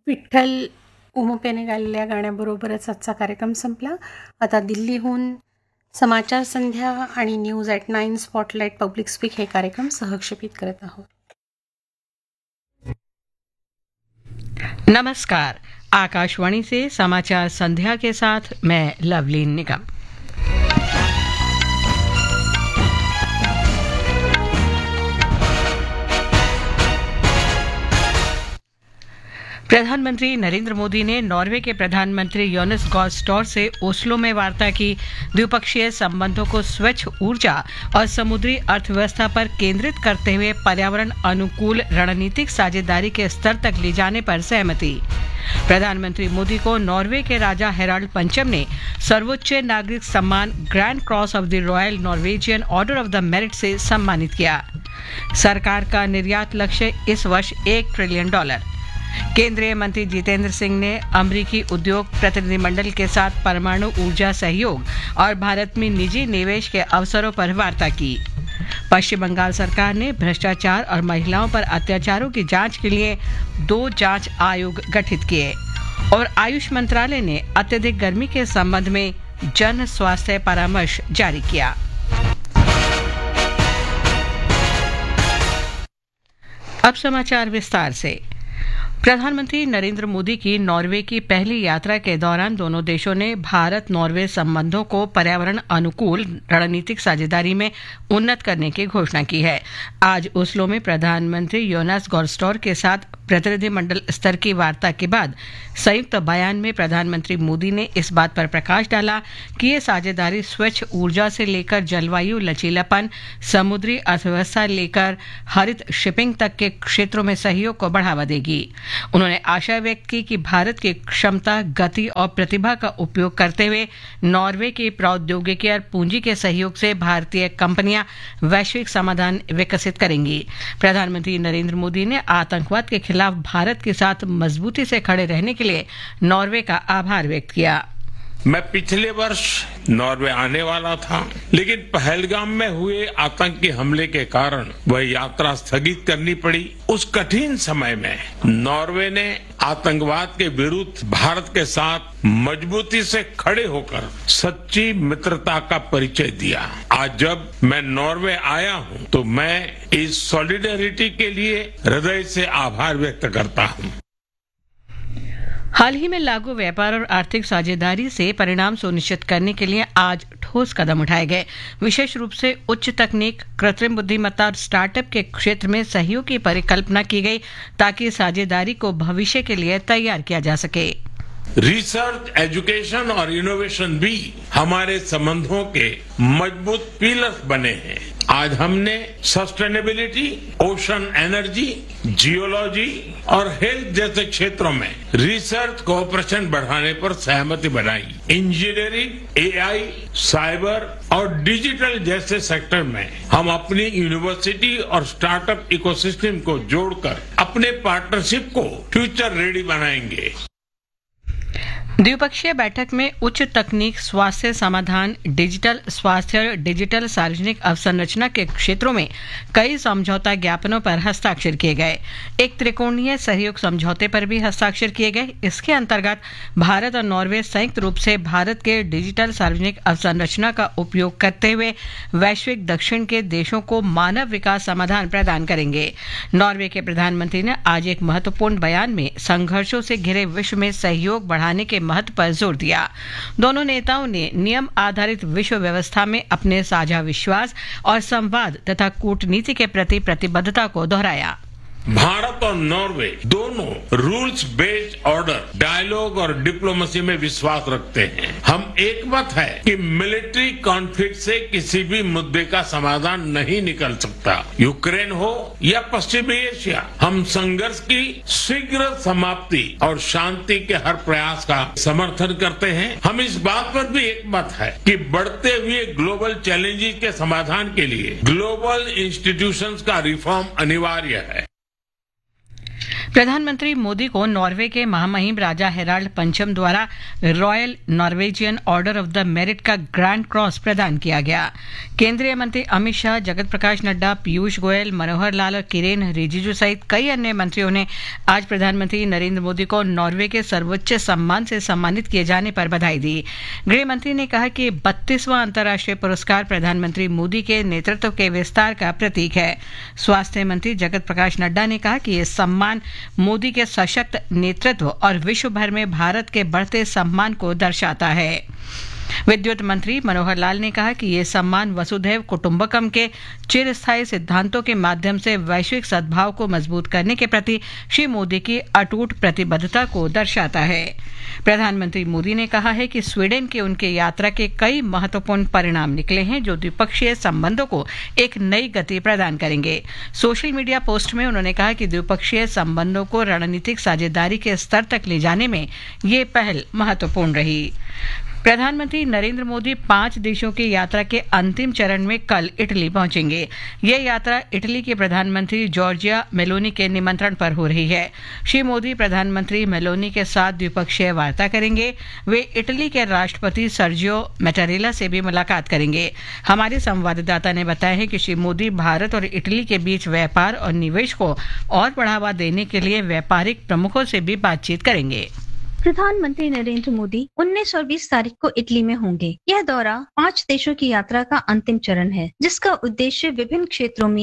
विठ्ठल उमपेने गायलेल्या गाण्याबरोबरच आजचा कार्यक्रम संपला. आता दिल्लीहून समाचार संध्या आणि news at 9 spotlight public speak हे कार्यक्रम सहक्षेपित करत आहोत. नमस्कार, आकाशवाणी से समाचार संध्या के साथ मैं लवलीन निगम. प्रधानमंत्री नरेंद्र मोदी ने नॉर्वे के प्रधानमंत्री योनास गार स्टोर से ओस्लो में वार्ता की. द्विपक्षीय संबंधों को स्वच्छ ऊर्जा और समुद्री अर्थव्यवस्था पर केंद्रित करते हुए पर्यावरण अनुकूल रणनीतिक साझेदारी के स्तर तक ले जाने पर सहमति. प्रधानमंत्री मोदी को नॉर्वे के राजा हेराल्ड पंचम ने सर्वोच्च नागरिक सम्मान grand cross of the royal Norwegian order of the merit से सम्मानित किया. सरकार का निर्यात लक्ष्य इस वर्ष $1 ट्रिलियन. केंद्रीय मंत्री जितेंद्र सिंह ने अमेरिकी उद्योग प्रतिनिधिमंडल के साथ परमाणु ऊर्जा सहयोग और भारत में निजी निवेश के अवसरों पर वार्ता की. पश्चिम बंगाल सरकार ने भ्रष्टाचार और महिलाओं पर अत्याचारों की जांच के लिए 2 जांच आयोग गठित किए. और आयुष मंत्रालय ने अत्यधिक गर्मी के संबंध में जन स्वास्थ्य परामर्श जारी किया. अब समाचार विस्तार से. प्रधानमंत्री नरेंद्र मोदी की नॉर्वे की पहली यात्रा के दौरान दोनों देशों ने भारत नॉर्वे संबंधों को पर्यावरण अनुकूल रणनीतिक साझेदारी में उन्नत करने की घोषणा की है. आज ओस्लो में प्रधानमंत्री योनास गार स्टोर के साथ प्रतिनिधिमंडल स्तर की वार्ता के बाद संयुक्त बयान में प्रधानमंत्री मोदी ने इस बात पर प्रकाश डाला कि ये साझेदारी स्वच्छ ऊर्जा से लेकर जलवायु लचीलापन, समुद्री अर्थव्यवस्था लेकर हरित शिपिंग तक के क्षेत्रों में सहयोग को बढ़ावा देगी. उन्होंने आशा व्यक्त की कि भारत की क्षमता, गति और प्रतिभा का उपयोग करते हुए नॉर्वे की प्रौद्योगिकी और पूंजी के सहयोग से भारतीय कंपनियां वैश्विक समाधान विकसित करेंगी. प्रधानमंत्री नरेंद्र मोदी ने आतंकवाद के खिलाफ भारत के साथ मजबूती से खड़े रहने के लिए नॉर्वे का आभार व्यक्त किया. मैं पिछले वर्ष नॉर्वे आने वाला था, लेकिन पहलगाम में हुए आतंकी हमले के कारण वह यात्रा स्थगित करनी पड़ी. उस कठिन समय में नॉर्वे ने आतंकवाद के विरुद्ध भारत के साथ मजबूती से खड़े होकर सच्ची मित्रता का परिचय दिया. आज जब मैं नॉर्वे आया हूं तो मैं इस सॉलिडेरिटी के लिए हृदय से आभार व्यक्त करता हूं. हाल ही में लागू व्यापार और आर्थिक साझेदारी से परिणाम सुनिश्चित करने के लिए आज ठोस कदम उठाए गए. विशेष रूप से उच्च तकनीक, कृत्रिम बुद्धिमत्ता और स्टार्टअप के क्षेत्र में सहयोग की परिकल्पना की गई ताकि साझेदारी को भविष्य के लिए तैयार किया जा सके. रिसर्च, एजुकेशन और इनोवेशन भी हमारे संबंधों के मजबूत पिलर्स बने हैं. आज हमने सस्टेनेबिलिटी, ओशन एनर्जी, जियोलॉजी और हेल्थ जैसे क्षेत्रों में रिसर्च कोऑपरेशन बढ़ाने पर सहमति बनाई. इंजीनियरिंग, एआई, साइबर और डिजिटल जैसे सेक्टर में हम अपनी यूनिवर्सिटी और स्टार्टअप इकोसिस्टम को जोड़कर अपने पार्टनरशिप को फ्यूचर रेडी बनाएंगे. द्विपक्षीय बैठक में उच्च तकनीक, स्वास्थ्य समाधान, डिजिटल स्वास्थ्य और डिजिटल सार्वजनिक अवसंरचना के क्षेत्रों में कई समझौता ज्ञापनों पर हस्ताक्षर किए गए. एक त्रिकोणीय सहयोग समझौते पर भी हस्ताक्षर किए गए. इसके अंतर्गत भारत और नॉर्वे संयुक्त रूप से भारत के डिजिटल सार्वजनिक अवसंरचना का उपयोग करते हुए वैश्विक दक्षिण के देशों को मानव विकास समाधान प्रदान करेंगे. नॉर्वे के प्रधानमंत्री ने आज एक महत्वपूर्ण बयान में संघर्षों से घिरे विश्व में सहयोग बढ़ाने के महत्व पर जोर दिया. दोनों नेताओं ने नियम आधारित विश्व व्यवस्था में अपने साझा विश्वास और संवाद तथा कूटनीति के प्रति प्रतिबद्धता को दोहराया. भारत और नॉर्वे दोनों रूल्स बेस्ड ऑर्डर, डायलॉग और डिप्लोमेसी में विश्वास रखते हैं. हम एकमत है कि मिलिट्री कॉन्फ्लिक्ट से किसी भी मुद्दे का समाधान नहीं निकल सकता. यूक्रेन हो या पश्चिमी एशिया, हम संघर्ष की शीघ्र समाप्ति और शांति के हर प्रयास का समर्थन करते हैं. हम इस बात पर भी एकमत है कि बढ़ते हुए ग्लोबल चैलेंजेस के समाधान के लिए ग्लोबल इंस्टीट्यूशंस का रिफॉर्म अनिवार्य है. प्रधानमंत्री मोदी को नॉर्वे के महामहिम राजा हेराल्ड पंचम द्वारा royal Norwegian order of the merit का ग्रैंड क्रॉस प्रदान किया गया। केंद्रीय मंत्री अमित शाह, जगत प्रकाश नड्डा, पीयूष गोयल, मनोहर लाल और किरेन रिजिजू सहित कई अन्य मंत्रियों ने आज प्रधानमंत्री नरेंद्र मोदी को नॉर्वे के सर्वोच्च सम्मान से सम्मानित किए जाने पर बधाई दी। गृह मंत्री ने कहा कि 32वां अंतर्राष्ट्रीय पुरस्कार प्रधानमंत्री मोदी के नेतृत्व के विस्तार का प्रतीक है। स्वास्थ्य मंत्री जगत प्रकाश नड्डा ने कहा कि यह सम्मान मोदी के सशक्त नेतृत्व और विश्व भर में भारत के बढ़ते सम्मान को दर्शाता है। विद्युत मंत्री मनोहर लाल ने कहा कि ये सम्मान वसुधैव कुटुंबकम के चिरस्थायी सिद्धांतों के माध्यम से वैश्विक सद्भाव को मजबूत करने के प्रति श्री मोदी की अटूट प्रतिबद्धता को दर्शाता है। प्रधानमंत्री मोदी ने कहा है कि स्वीडन की उनकी यात्रा के कई महत्वपूर्ण परिणाम निकले हैं जो द्विपक्षीय संबंधों को एक नई गति प्रदान करेंगे। सोशल मीडिया पोस्ट में उन्होंने कहा कि द्विपक्षीय संबंधों को रणनीतिक साझेदारी के स्तर तक ले जाने में ये पहल महत्वपूर्ण रही। प्रधानमंत्री नरेंद्र मोदी 5 देशों की यात्रा के अंतिम चरण में कल इटली पहुंचेंगे। यह यात्रा इटली के प्रधानमंत्री जॉर्जिया मेलोनी के निमंत्रण पर हो रही है। श्री मोदी प्रधानमंत्री मेलोनी के साथ द्विपक्षीय वार्ता करेंगे। वे इटली के राष्ट्रपति सर्जियो मैटारेला से भी मुलाकात करेंगे। हमारे संवाददाता ने बताया है कि श्री मोदी भारत और इटली के बीच व्यापार और निवेश को और बढ़ावा देने के लिए व्यापारिक प्रमुखों से भी बातचीत करेंगे। प्रधानमंत्री नरेंद्र मोदी 19 और 20 तारीख को इटली में होंगे। यह दौरा 5 देशों की यात्रा का अंतिम चरण है, जिसका उद्देश्य विभिन्न क्षेत्रों में